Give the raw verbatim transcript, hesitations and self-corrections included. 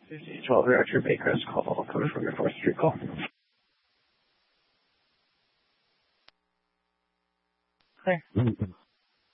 fifty twelve Reactor Baycrest call, coming from your fourth Street call. Hi.